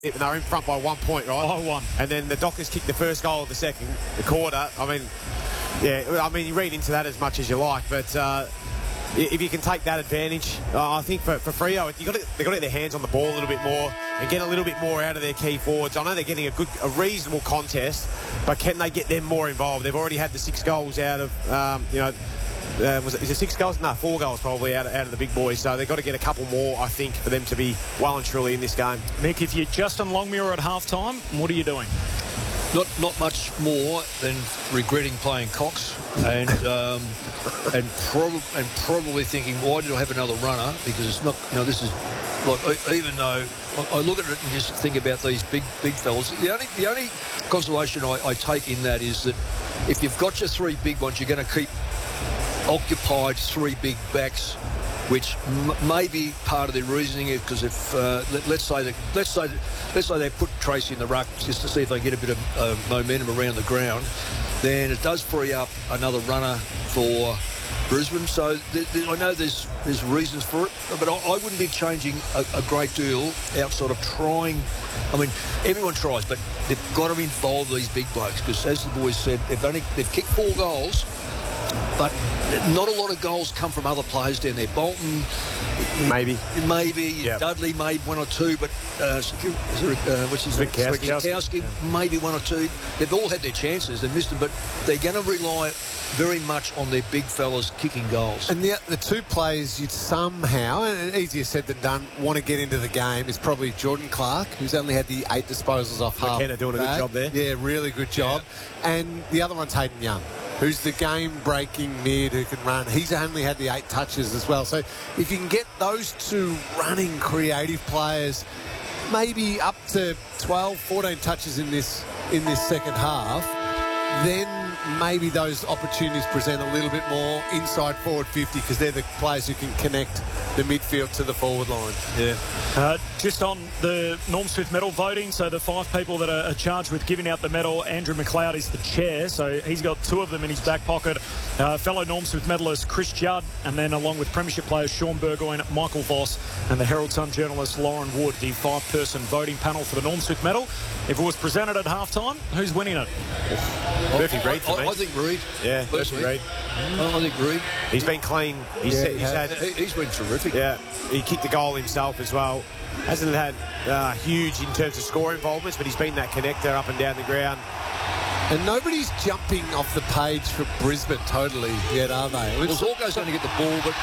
and they were in front by 1 point, right? By one. And then the Dockers kicked the first goal of the quarter. I mean, yeah, I mean, you read into that as much as you like, but if you can take that advantage, I think for Freo, they've got to get their hands on the ball a little bit more and get a little bit more out of their key forwards. I know they're getting a reasonable contest, but can they get them more involved? They've already had the 6 goals out of, is it 6 goals? No, 4 goals probably out of the big boys. So they've got to get a couple more, I think, for them to be well and truly in this game. Nick, if you're Justin Longmuir at half-time, what are you doing? Not much more than regretting playing Cox and probably thinking, why did I have another runner? Because it's not, this is like, even though I look at it and just think about these big fellas, the only consolation I take in that is that if you've got your 3 big ones, you're going to keep occupied 3 big backs, which may be part of their reasoning. Because if let's say they put Tracy in the ruck just to see if they get a bit of momentum around the ground, then it does free up another runner for Brisbane. So I know there's reasons for it, but I wouldn't be changing a great deal outside of trying. I mean, everyone tries, but they've got to involve these big blokes because, as the boys said, they've kicked 4 goals. But not a lot of goals come from other players down there. Bolton, maybe. Yep. Dudley made 1 or 2, but what's his name? Swiatkowski, maybe 1 or 2. They've all had their chances. They've missed them, but they're going to rely very much on their big fellas kicking goals. And the 2 players you'd somehow, and easier said than done, want to get into the game is probably Jordan Clark, who's only had the 8 disposals off half. McKenna doing a good job there. Yeah, really good job. Yeah. And the other one's Hayden Young, who's the game-breaking mid who can run. He's only had the 8 touches as well. So if you can get those 2 running creative players, maybe up to 12, 14 touches in this second half, then maybe those opportunities present a little bit more inside forward 50 because they're the players who can connect the midfield to the forward line. Yeah. Just on the Norm Smith medal voting, so the 5 people that are charged with giving out the medal, Andrew McLeod is the chair, so he's got 2 of them in his back pocket. Fellow Norm Smith medalist Chris Judd, and then along with premiership players Sean Burgoyne, Michael Voss, and the Herald Sun journalist Lauren Wood, the 5-person voting panel for the Norm Smith medal. If it was presented at halftime, who's winning it? Murphy Reid for me. I think Reid. Yeah, Murphy Reid. I think Reid. He's been clean. He's been terrific. Yeah, he kicked the goal himself as well. Hasn't had huge in terms of score involvements, but he's been that connector up and down the ground. And nobody's jumping off the page for Brisbane totally yet, are they? Well, Zorko's going to get the ball, but...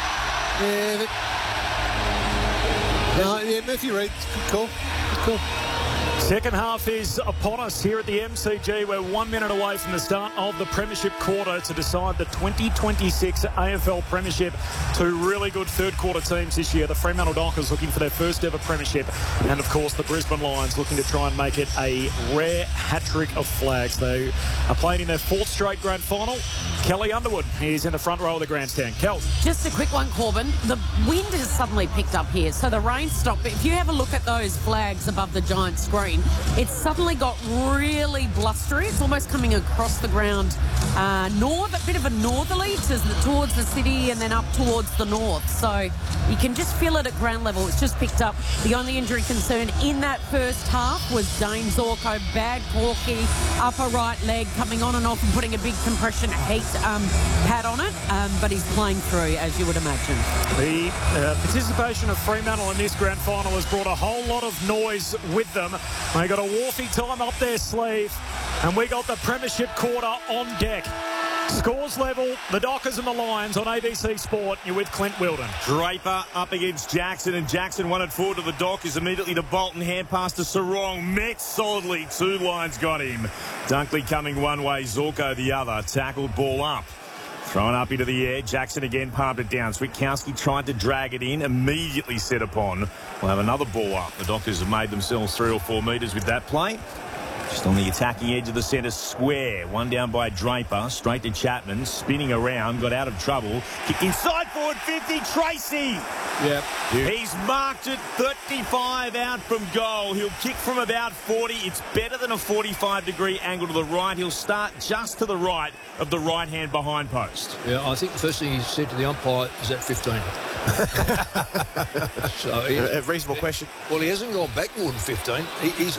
Yeah, Murphy Reid, good call. Good call. Second half is upon us here at the MCG. We're 1 minute away from the start of the Premiership quarter to decide the 2026 AFL Premiership. 2 really good third quarter teams this year. The Fremantle Dockers looking for their first ever Premiership. And, of course, the Brisbane Lions looking to try and make it a rare hat-trick of flags. They are playing in their 4th straight grand final. Kelly Underwood is in the front row of the grandstand. Kel. Just a quick one, Corbin. The wind has suddenly picked up here, so the rain stopped. If you have a look at those flags above the giant screen, it's suddenly got really blustery. It's almost coming across the ground north, a bit of a northerly towards the city and then up towards the north. So you can just feel it at ground level. It's just picked up. The only injury concern in that first half was Dane Zorko, bad corky, upper right leg, coming on and off and putting a big compression heat pad on it. But he's playing through, as you would imagine. The participation of Fremantle in this grand final has brought a whole lot of noise with them. They got a Wharfie time up their sleeve, and we got the Premiership quarter on deck. Scores level, the Dockers and the Lions on ABC Sport. You're with Clint Wilden. Draper up against Jackson, and Jackson won it forward to the Dockers, immediately to Bolton, hand pass to Sarong, met solidly, 2 lines got him. Dunkley coming one way, Zorko the other, tackled ball up. Thrown up into the air. Jackson again palmed it down. Swiatkowski tried to drag it in. Immediately set upon. We'll have another ball up. The Dockers have made themselves 3 or 4 metres with that play. Just on the attacking edge of the centre square. One down by Draper. Straight to Chapman. Spinning around. Got out of trouble. Kick inside forward 50. Tracy. Yep. He's marked it 35 out from goal. He'll kick from about 40. It's better than a 45-degree angle to the right. He'll start just to the right of the right-hand behind post. Yeah, I think the first thing he said to the umpire is at 15. A reasonable question. Well, he hasn't gone back more than 15. He's